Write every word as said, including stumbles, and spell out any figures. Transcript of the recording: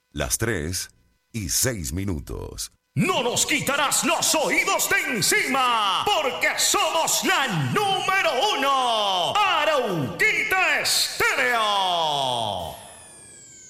Las tres y seis minutos. No nos quitarás los oídos de encima, porque somos la nube.